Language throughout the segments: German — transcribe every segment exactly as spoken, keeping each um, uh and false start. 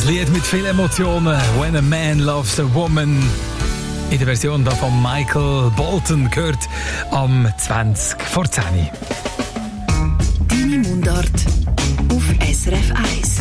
Ein Lied mit vielen Emotionen. When a Man Loves a Woman. In der Version da von Michael Bolton gehört am zwanzig vor zehn. Deine Mundart auf S R F eins.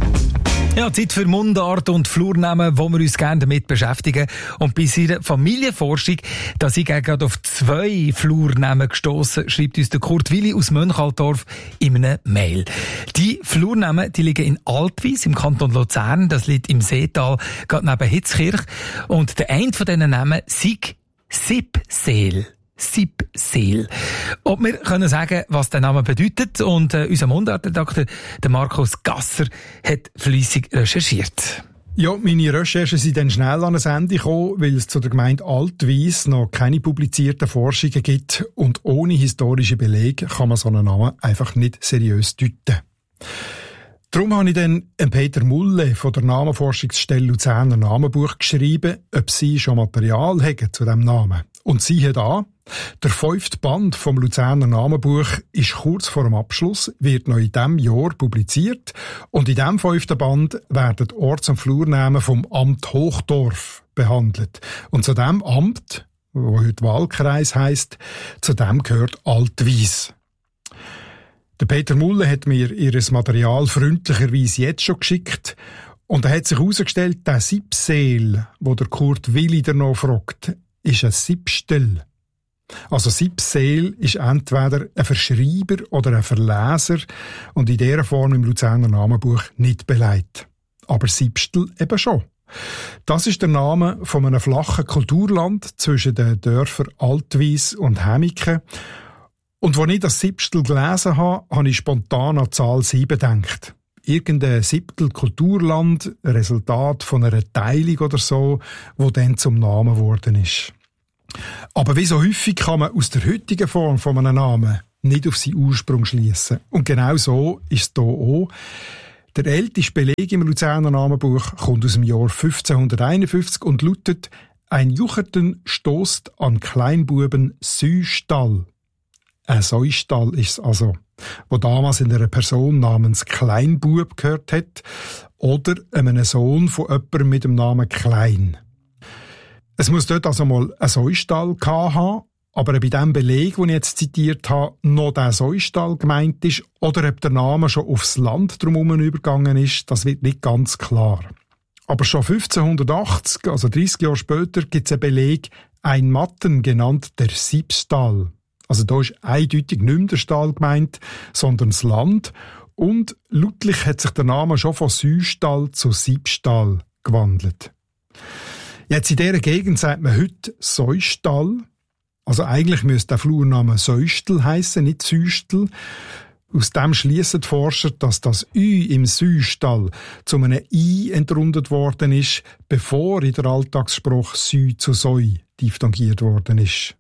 Ja, Zeit für Mundart und Flurnamen, wo wir uns gerne damit beschäftigen. Und bei seiner Familienforschung, da sind wir gerade auf zwei Flurnamen gestossen, schreibt uns der Kurt Willi aus Mönchaltdorf in einer Mail. Die Flurnamen, die liegen in Altwies im Kanton Luzern, das liegt im Seetal, gerade neben Hitzkirch. Und der eine von diesen Namen sei Sippseel. Sippseel. Und wir können sagen, was der Name bedeutet. Und äh, unser Mundartredakteur, der Markus Gasser, hat fleissig recherchiert. Ja, meine Recherchen sind dann schnell an ein Ende gekommen, weil es zu der Gemeinde Altwies noch keine publizierten Forschungen gibt. Und ohne historische Belege kann man so einen Namen einfach nicht seriös deuten. Darum habe ich dann Peter Mulle von der Namenforschungsstelle Luzerner Namenbuch geschrieben, ob sie schon Material haben zu diesem Namen. Und siehe da, der fünfte Band vom Luzerner Namenbuch ist kurz vor dem Abschluss, wird noch in diesem Jahr publiziert. Und in diesem fünften Band werden die Orts- und Flurnamen vom Amt Hochdorf behandelt. Und zu diesem Amt, wo heute Wahlkreis heisst, zu dem gehört Altwies. Der Peter Mulle hat mir ihr Material freundlicherweise jetzt schon geschickt. Und da hat sich herausgestellt, der Sippseel, wo der Kurt Willi danach fragt, ist ein Sippstel. Also Sippseel ist entweder ein Verschreiber oder ein Verleser und in dieser Form im Luzerner Namenbuch nicht beleidigt. Aber Sippstel eben schon. Das ist der Name von einem flachen Kulturland zwischen den Dörfern Altwies und Hämiken. Und als ich das Sippstel gelesen habe, habe ich spontan an die Zahl sieben gedacht. Irgendein Siebtel Kulturland, Resultat von einer Teilung oder so, wo dann zum Namen geworden ist. Aber wie so häufig kann man aus der heutigen Form von einem Namen nicht auf seinen Ursprung schliessen. Und genau so ist es hier auch. Der älteste Beleg im Luzerner Namenbuch kommt aus dem Jahr fünfzehnhunderteinundfünfzig und lautet: Ein Jucherten stoßt an Kleinbuben Süstall. Ein Säustall ist es also, wo damals in einer Person namens Kleinbub gehört hat oder einem Sohn von jemandem mit dem Namen Klein. Es muss dort also mal ein Säustall gehabt haben, aber ob bei dem Beleg, den ich jetzt zitiert habe, noch der Säustall gemeint ist oder ob der Name schon aufs Land drumherum übergegangen ist, das wird nicht ganz klar. Aber schon fünfzehnhundertachtzig, also dreißig Jahre später, gibt es einen Beleg, ein Matten genannt der Sippstall. Also da ist eindeutig nicht mehr der Stall gemeint, sondern das Land. Und lautlich hat sich der Name schon von Süstall zu Sippstall gewandelt. Jetzt in dieser Gegend sagt man heute Säustall. Also eigentlich müsste der Flurname Säustel heissen, nicht Süstel. Aus dem schliessen die Forscher, dass das Ü im Süstall zu einem I entrundet worden ist, bevor in der Alltagsspruch Sü zu Säu diphthongiert worden ist.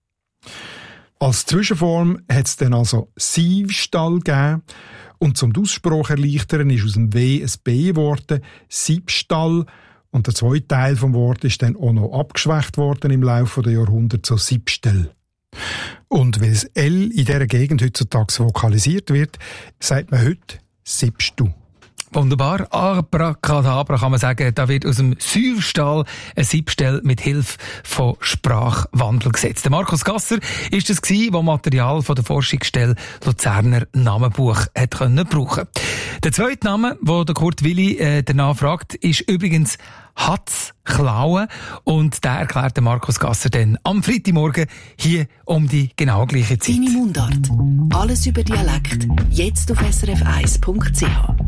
Als Zwischenform hat es dann also Sievstall gegeben und zum Aussprache erleichtern ist aus dem W ein B geworden, Siebstall, und der zweite Teil vom Wort ist dann auch noch abgeschwächt worden im Laufe der Jahrhunderte zu Siebstell. Und weil das L in dieser Gegend heutzutage vokalisiert wird, sagt man heute Siebstu. Wunderbar. Abracadabra kann man sagen, da wird aus dem Süvstall ein Siebstell mit Hilfe von Sprachwandel gesetzt. Der Markus Gasser ist es gewesen, der Material von der Forschungsstelle Luzerner Namenbuch hat können brauchen. Der zweite Name, wo der Kurt Willi äh, danach fragt, ist übrigens Hatz Klauen, und der erklärt der Markus Gasser dann am Freitagmorgen hier um die genau gleiche Zeit. Deine Mundart. Alles über Dialekt. Jetzt auf S R F eins Punkt C H.